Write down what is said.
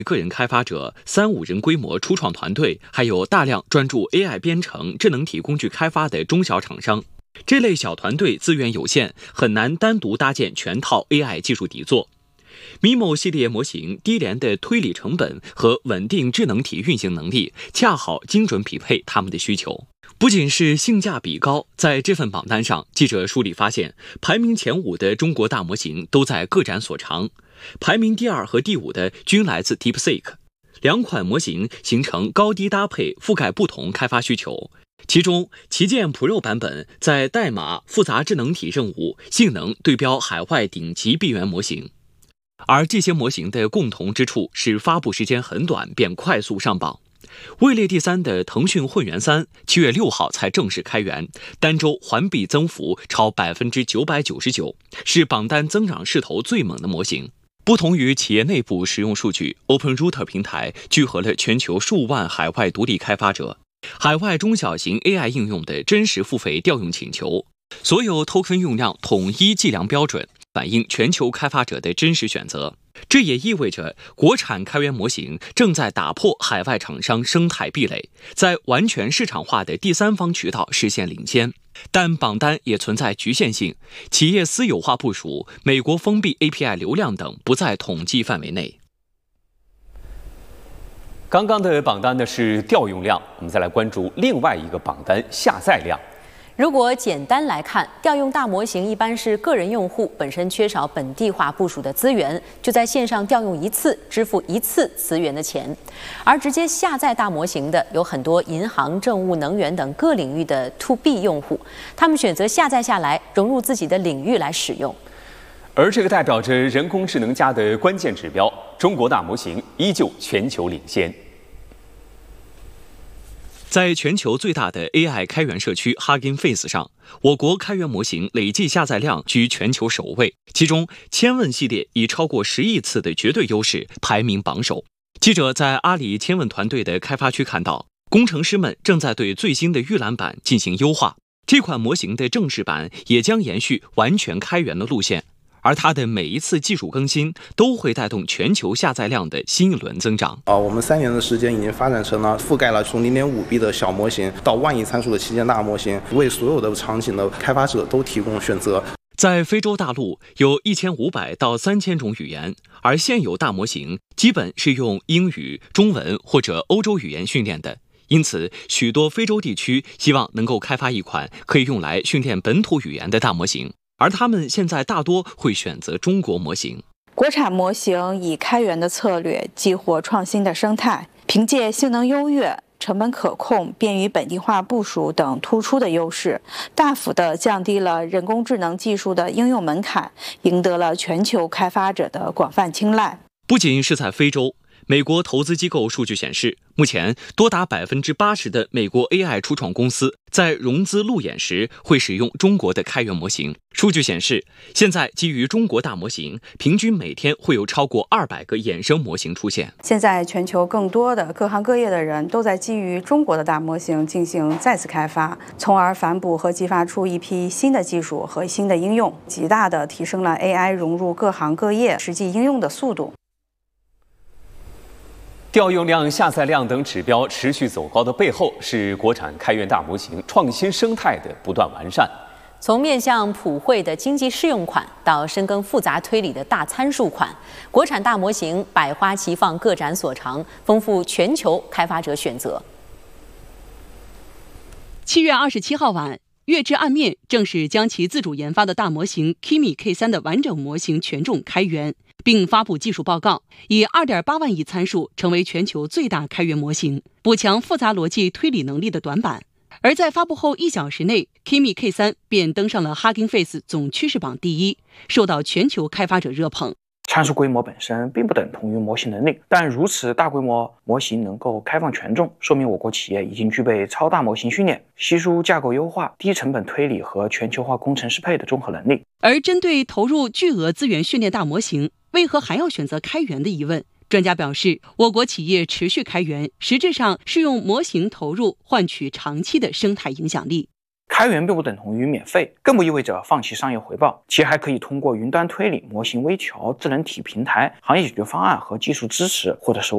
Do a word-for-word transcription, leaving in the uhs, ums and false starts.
个人开发者、三五人规模初创团队，还有大量专注 A I 编程、智能体工具开发的中小厂商。这类小团队资源有限，很难单独搭建全套 A I 技术底座。M I M O 系列模型低廉的推理成本和稳定智能体运行能力，恰好精准匹配他们的需求。不仅是性价比高，在这份榜单上，记者梳理发现，排名前五的中国大模型都在各展所长。排名第二和第五的均来自 DeepSeek， 两款模型形成高低搭配，覆盖不同开发需求。其中，旗舰 Pro 版本在代码、复杂智能体任务、性能对标海外顶级闭源模型。而这些模型的共同之处是发布时间很短，便快速上榜。位列第三的腾讯混元三，七月六号才正式开源，单周环比增幅超百分之九百九十九，是榜单增长势头最猛的模型。不同于企业内部使用数据 ，OpenRouter 平台聚合了全球数万海外独立开发者、海外中小型 A I 应用的真实付费调用请求，所有 token 用量统一计量标准，反映全球开发者的真实选择。这也意味着国产开源模型正在打破海外厂商生态壁垒，在完全市场化的第三方渠道实现领先。但榜单也存在局限性，企业私有化部署、美国封闭 A P I 流量等不在统计范围内。 刚刚的榜单呢是调用量，我们再来关注另外一个榜单下载量。 如果简单来看，调用大模型一般是个人用户本身缺少本地化部署的资源，就在线上调用一次，支付一次资源的钱；而直接下载大模型的有很多银行、政务、能源等各领域的 to B 用户，他们选择下载下来，融入自己的领域来使用。 而这个代表着人工智能加的关键指标，中国大模型依旧全球领先。 在全球最大的 A I 开源社区 Hugging Face 上，我国开源模型累计下载量居全球首位，其中千问系列以超过十亿次的绝对优势排名榜首。记者在阿里千问团队的开发区看到，工程师们正在对最新的预览版进行优化，这款模型的正式版也将延续完全开源的路线。而它的每一次技术更新都会带动全球下载量的新一轮增长。 啊，我们三年的时间已经发展成了覆盖了从 零点五 B 的小模型到万亿参数的旗舰大模型，为所有的场景的开发者都提供选择。 在非洲大陆有一千五百到三千种语言，而现有大模型基本是用英语、中文或者欧洲语言训练的。因此，许多非洲地区希望能够开发一款可以用来训练本土语言的大模型。而他们现在大多会选择中国模型。 国产模型以开源的策略激活创新的生态，凭借性能优越、成本可控、便于本地化部署等突出的优势，大幅地降低了人工智能技术的应用门槛，赢得了全球开发者的广泛青睐。 不仅是在非洲，美国投资机构数据显示，目前多达百分之八十的美国 A I 初创公司在融资路演时会使用中国的开源模型。数据显示，现在基于中国大模型，平均每天会有超过二百个衍生模型出现。 现在全球更多的各行各业的人都在基于中国的大模型进行再次开发，从而反哺和激发出一批新的技术和新的应用，极大地提升了 A I 融入各行各业实际应用的速度。 调用量、下载量等指标持续走高的背后，是国产开源大模型创新生态的不断完善。 从面向普惠的经济适用款到深耕复杂推理的大参数款，国产大模型百花齐放，各展所长，丰富全球开发者选择。 七月二十七号晚，月之暗面正式将其自主研发的大模型 Kimi K 三 的完整模型权重开源，并发布技术报告，以 二点八万亿参数成为全球最大开源模型，补强复杂逻辑推理能力的短板。而在发布后一小时内 ，Kimi K 三 便登上了 Hugging Face 总趋势榜第一，受到全球开发者热捧。 参数规模本身并不等同于模型能力，但如此大规模模型能够开放权重，说明我国企业已经具备超大模型训练、稀疏架构优化、低成本推理和全球化工程适配的综合能力。 而针对投入巨额资源训练大模型，为何还要选择开源的疑问，专家表示，我国企业持续开源，实质上是用模型投入换取长期的生态影响力。 开源并不等同于免费，更不意味着放弃商业回报。企业还可以通过云端推理、模型微调、智能体平台、行业解决方案和技术支持获得收